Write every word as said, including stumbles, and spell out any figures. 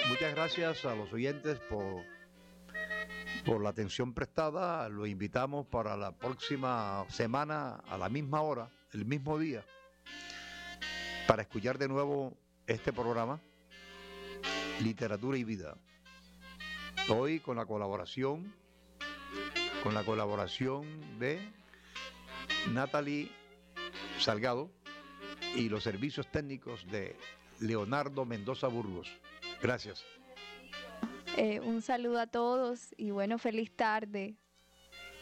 Muchas gracias a los oyentes por, por la atención prestada. Los invitamos para la próxima semana a la misma hora, el mismo día, para escuchar de nuevo este programa, Literatura y Vida. Hoy con la colaboración, con la colaboración de Natalie Salgado y los servicios técnicos de Leonardo Mendoza Burgos. Gracias. Eh, un saludo a todos y bueno, feliz tarde.